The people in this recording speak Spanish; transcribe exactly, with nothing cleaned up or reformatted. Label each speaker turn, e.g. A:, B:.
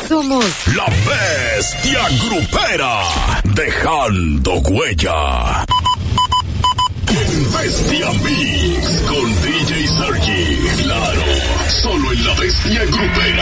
A: somos
B: La Bestia Grupera, dejando huella. En Bestia Mix con D J Sergi. Claro, solo en La Bestia Grupera.